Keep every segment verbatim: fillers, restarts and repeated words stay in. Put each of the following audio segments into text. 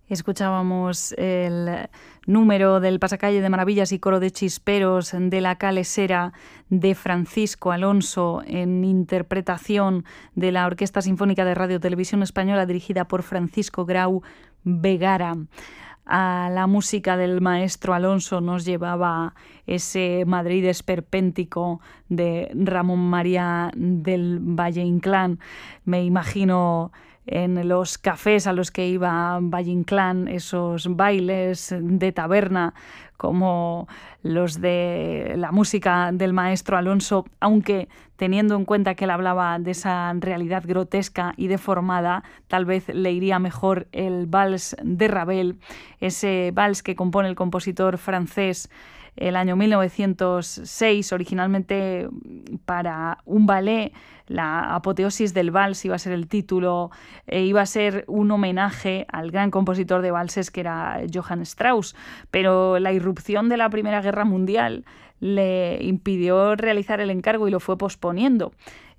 Escuchábamos el número del Pasacalle de Maravillas y Coro de Chisperos de la Calesera de Francisco Alonso en interpretación de la Orquesta Sinfónica de Radio Televisión Española dirigida por Francisco Grau Vegara. A la música del maestro Alonso nos llevaba ese Madrid esperpéntico de Ramón María del Valle Inclán. Me imagino en los cafés a los que iba Valle Inclán, esos bailes de taberna como los de la música del maestro Alonso, aunque teniendo en cuenta que él hablaba de esa realidad grotesca y deformada, tal vez le iría mejor el vals de Ravel, ese vals que compone el compositor francés el año mil novecientos seis, originalmente para un ballet. La apoteosis del vals iba a ser el título, e iba a ser un homenaje al gran compositor de valses que era Johann Strauss, pero la irrupción de la Primera Guerra Mundial le impidió realizar el encargo y lo fue posponiendo.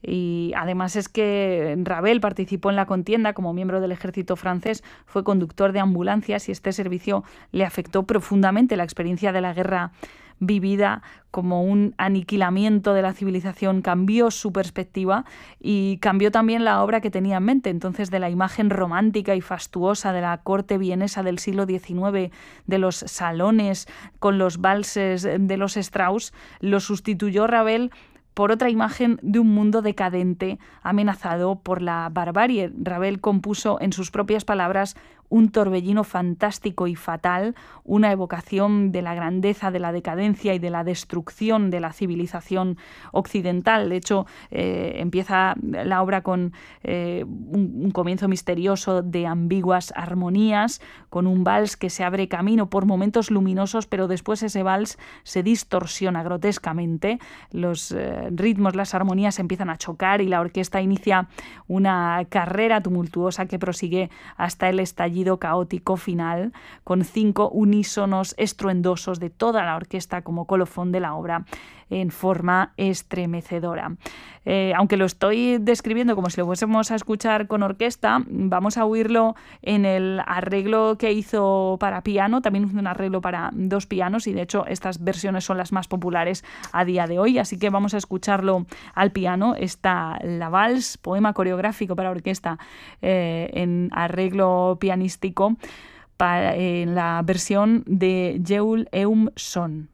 Y además es que Ravel participó en la contienda como miembro del ejército francés, fue conductor de ambulancias y este servicio le afectó profundamente. La experiencia de la guerra vivida como un aniquilamiento de la civilización cambió su perspectiva y cambió también la obra que tenía en mente. Entonces, de la imagen romántica y fastuosa de la corte vienesa del siglo diecinueve, de los salones con los valses de los Strauss, lo sustituyó Ravel por otra imagen de un mundo decadente, amenazado por la barbarie. Ravel compuso, en sus propias palabras, un torbellino fantástico y fatal, una evocación de la grandeza, de la decadencia y de la destrucción de la civilización occidental. De hecho, eh, empieza la obra con eh, un, un comienzo misterioso de ambiguas armonías, con un vals que se abre camino por momentos luminosos, pero después ese vals se distorsiona grotescamente. Los eh, ritmos, las armonías empiezan a chocar y la orquesta inicia una carrera tumultuosa que prosigue hasta el estallido caótico final, con cinco unísonos estruendosos de toda la orquesta como colofón de la obra en forma estremecedora. Eh, aunque lo estoy describiendo como si lo fuésemos a escuchar con orquesta, vamos a oírlo en el arreglo que hizo para piano, también un arreglo para dos pianos, y de hecho estas versiones son las más populares a día de hoy, así que vamos a escucharlo al piano. Está la vals, poema coreográfico para orquesta eh, en arreglo pianístico, para, en la versión de Yeul Eum Son.